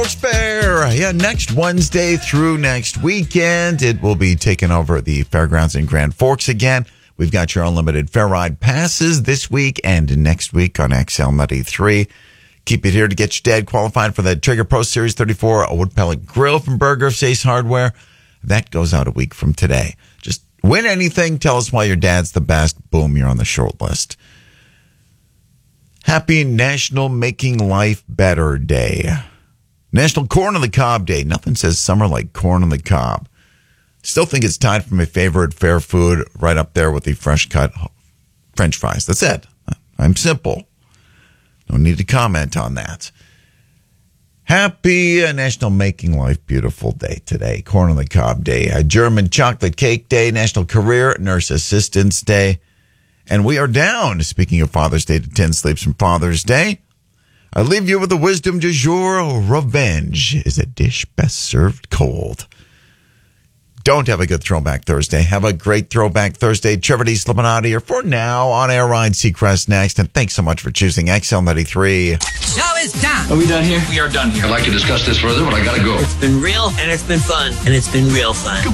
Fair. Yeah, next Wednesday through next weekend, it will be taking over the fairgrounds in Grand Forks again. We've got your unlimited fair ride passes this week and next week on XL93. Keep it here to get your dad qualified for the Traeger Pro Series 34 wood pellet grill from Burger of Ace Hardware. That goes out a week from today. Just win anything. Tell us why your dad's the best. Boom, you're on the short list. Happy National Making Life Better Day. National Corn on the Cob Day. Nothing says summer like corn on the cob. Still think it's tied for my favorite fair food, right up there with the fresh cut French fries. That's it. I'm simple. No need to comment on that. Happy National Making Life Beautiful Day today. Corn on the Cob Day. German Chocolate Cake Day. National Career Nurse Assistance Day. And we are down, speaking of Father's Day, to 10 sleeps from Father's Day. I leave you with the wisdom du jour. Revenge is a dish best served cold. Don't have a good Throwback Thursday. Have a great Throwback Thursday. Trevor D. slipping out of here for now. On air, Ryan Seacrest next. And thanks so much for choosing XL93. Show is done. Are we done here? We are done here. I'd like to discuss this further, but I gotta go. It's been real, and it's been fun, and it's been real fun.